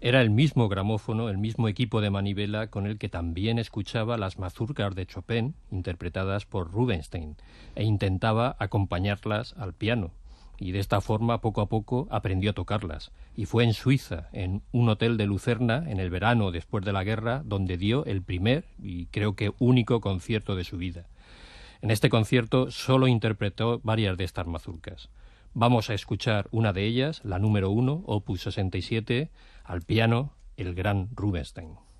Era el mismo gramófono, el mismo equipo de manivela con el que también escuchaba las mazurcas de Chopin, interpretadas por Rubinstein, e intentaba acompañarlas al piano. Y de esta forma, poco a poco, aprendió a tocarlas. Y fue en Suiza, en un hotel de Lucerna, en el verano después de la guerra, donde dio el primer y creo que único concierto de su vida. En este concierto solo interpretó varias de estas mazurcas. Vamos a escuchar una de ellas, la número 1, opus 67, al piano, el gran Rubinstein.